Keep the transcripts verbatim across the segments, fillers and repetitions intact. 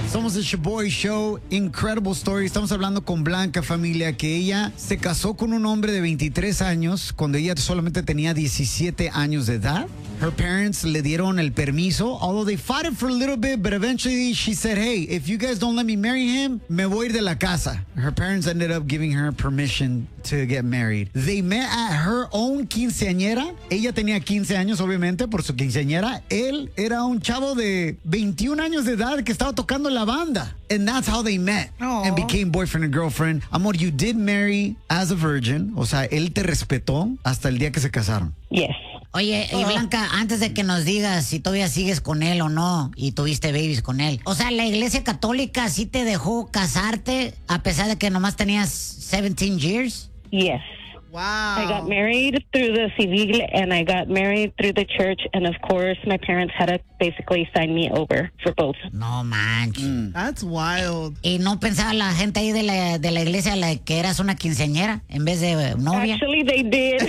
Somos el Shaboy Show, Incredible Story. Estamos hablando con Blanca, familia, que ella se casó con un hombre de veintitrés años cuando ella solamente tenía diecisiete años de edad. Her parents le dieron el permiso, although they fought it for a little bit, but eventually she said, hey, if you guys don't let me marry him, me voy a ir de la casa. Her parents ended up giving her permission to get married. They met at her own quinceañera. Ella tenía quince años, obviamente, por su quinceañera. Él era un chavo de veintiún años de edad que estaba tocando la banda. And that's how they met Aww. and became boyfriend and girlfriend. Amor, you did marry as a virgin. O sea, él te respetó hasta el día que se casaron. Yes. Oye, y Blanca, antes de que nos digas si todavía sigues con él o no y tuviste babies con él, o sea, ¿la iglesia católica sí te dejó casarte a pesar de que nomás tenías seventeen years? Yes. Wow. I got married through the civil and I got married through the church. And of course, my parents had to basically sign me over for both. No manches. Mm. That's wild. ¿Y no pensaba la gente ahí de la, de la iglesia la, que eras una quinceañera en vez de novia? Actually, they did.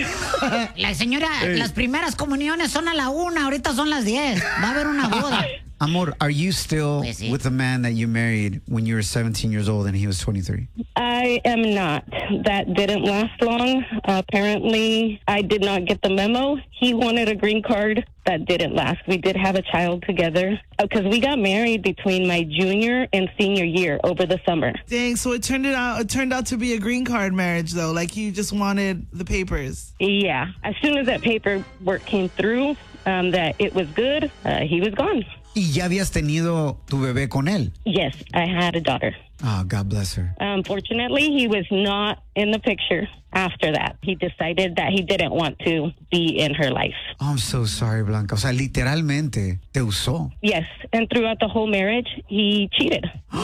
La señora, las primeras comuniones son a la una, ahorita son las diez. Va a haber una boda. Amor, are you still Pues sí. with the man that you married when you were seventeen years old and he was twenty-three? I am not. That didn't last long. Uh, apparently, I did not get the memo. He wanted a green card. That didn't last. We did have a child together because we got married between my junior and senior year over the summer. Dang, so it turned it out it turned out to be a green card marriage though. Like you just wanted the papers. Yeah. As soon as that paperwork came through, um, that it was good, uh, he was gone. ¿Y ya habías tenido tu bebé con él? Yes, I had a daughter. Oh, God bless her. Unfortunately, he was not in the picture after that. He decided that he didn't want to be in her life. Oh, I'm so sorry, Blanca. O sea, literalmente te usó. Yes, and throughout the whole marriage, he cheated.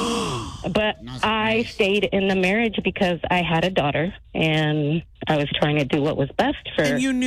But No I surprise. stayed in the marriage because I had a daughter, and I was trying to do what was best for And you knew